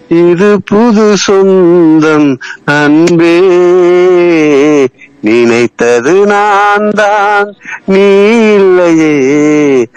இது புது சொந்தம் அன்பே, நினைத்தது நான் தான் நீ இல்லையே,